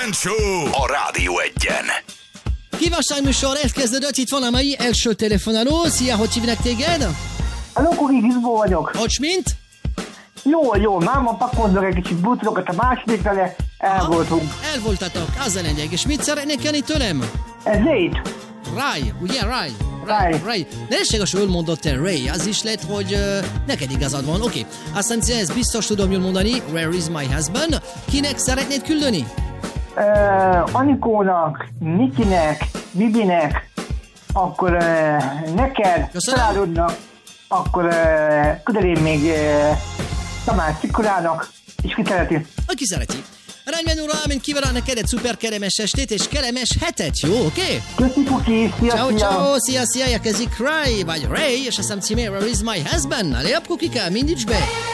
Show a Rádió Egyen. Kívánságműsor elkezdődött, itt van a mai első telefonáló. Szia, hogy hívnak téged? Hello, Kuki, Gizbó vagyok. Hogy mint? Jó, máma pakozzak egy kicsit bútorokat a második vele, elvoltunk. Elvoltatok, az a lényeg. És mit szeretnék jönni tőlem? Ez Zét. Ray, ugye Ray? Ray. Nehézséges, jól mondott te Ray, az is lehet, hogy neked igazad van. Oké. Azt hiszem, ezt biztos tudom jól mondani. Where is my husband? Kinek szeretnéd küldeni? Anikónak, Nikinek, Bibinek, akkor neked, családodnak, akkor küldeni még Tamás Csikolának, és ki szereti. Aki szereti. Rendben, uram, én kívánok neked egy szuper kellemes estét és kellemes hetet, jó, oké? Köszi, Kuki, Ciao, szia, érkezik Ray, vagy Ray, és azt hiszem címé, Where is my husband? Allez, hop, Kukika, mindíts be!